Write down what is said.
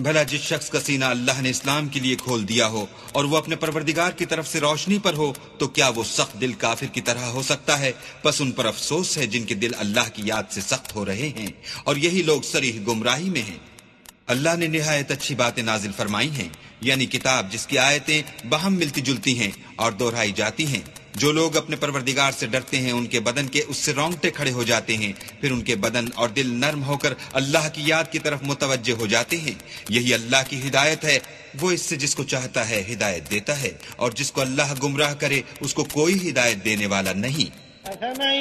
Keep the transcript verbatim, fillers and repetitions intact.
भला जिस शख्स का सीना अल्लाह ने इस्लाम के लिए खोल दिया हो और वो अपने परवरदिगार की तरफ से रोशनी पर हो, तो क्या वो सख्त दिल काफिर की तरह हो सकता है? बस उन पर अफसोस है जिनके दिल अल्लाह की याद से सख्त हो रहे हैं, और यही लोग सरीह गुमराही में हैं। अल्लाह ने निहायत अच्छी बातें नाजिल फरमाई हैं, यानी किताब जिसकी आयतें बाहम मिलती जुलती हैं और दोहराई जाती हैं। जो लोग अपने परवरदिगार से डरते हैं, उनके बदन के उससे रोंगटे खड़े हो जाते हैं, फिर उनके बदन और दिल नर्म होकर अल्लाह की याद की तरफ मुतवज्जे हो जाते हैं। यही अल्लाह की हिदायत है। वो इससे जिसको चाहता है हिदायत देता है, और जिसको अल्लाह गुमराह करे उसको कोई हिदायत देने वाला नहीं।